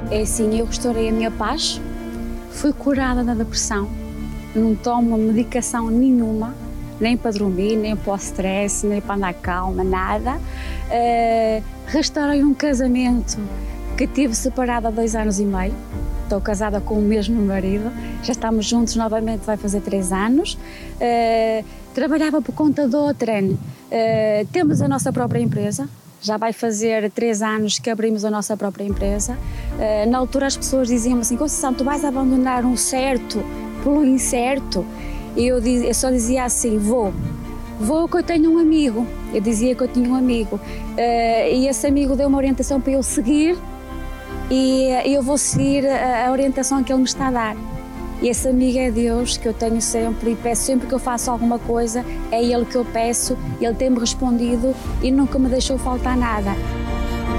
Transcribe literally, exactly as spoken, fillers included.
É assim, eu restaurei a minha paz, fui curada da depressão, não tomo medicação nenhuma, nem para dormir, nem para o stress, nem para andar calma, nada. Uh, restaurei um casamento que tive separado há dois anos e meio. Estou casada com o mesmo marido, já estamos juntos novamente, vai fazer três anos. Uh, trabalhava por conta de outrem. Uh, temos a nossa própria empresa, já vai fazer três anos que abrimos a nossa própria empresa. Uh, na altura as pessoas diziam assim, Conceição, tu vais abandonar um certo pelo incerto? E eu, diz, eu só dizia assim, vou, vou que eu tenho um amigo. Eu dizia que eu tinha um amigo uh, e esse amigo deu uma orientação para eu seguir e uh, eu vou seguir a, a orientação que ele me está a dar. E esse amigo é Deus, que eu tenho sempre e peço sempre que eu faço alguma coisa, é Ele que eu peço, Ele tem-me respondido e nunca me deixou faltar nada.